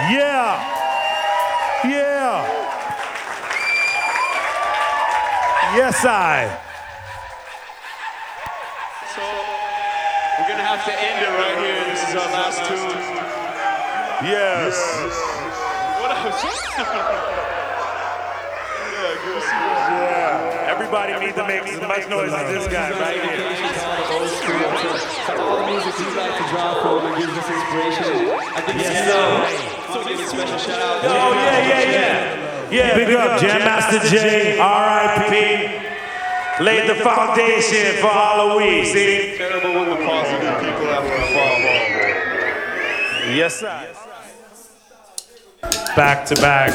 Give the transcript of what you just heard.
Yeah. Yeah. Yes, I. So we're gonna have to end it right here. This is our last tune. Yes. What else? Yeah, good to see you. Yeah. Everybody needs to make as much noise as this guy right here. To all the music you like to draw from and gives us inspiration. I think so give a special shout out. Oh, yeah. Yeah, big up Jam Master Jay, R.I.P. Laid the foundation for Halloween, see? Terrible when the positive people have to fall. Yes, sir. Back to back.